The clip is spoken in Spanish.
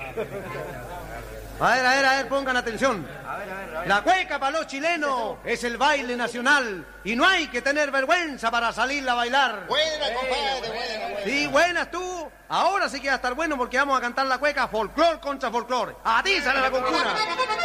A ver, pongan atención. La cueca para los chilenos es el baile nacional y no hay que tener vergüenza para salir a bailar. Buena, compadre, buena. Sí, buenas tú. Ahora sí que va a estar bueno porque vamos a cantar la cueca folclor contra folclor. A ti sale la concuna.